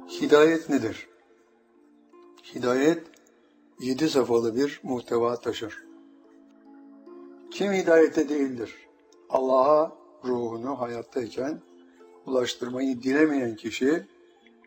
Hidayet nedir? Hidayet 7 safhalı bir muhteva taşır. Kim hidayette değildir? Allah'a ruhunu hayattayken ulaştırmayı dilemeyen kişi